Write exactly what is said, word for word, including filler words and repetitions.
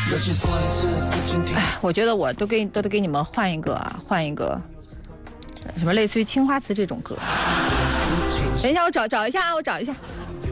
哎，我觉得我都给都得给你们换一个啊，换一个什么类似于青花瓷这种歌。等一下，我找找一下啊，我找一下。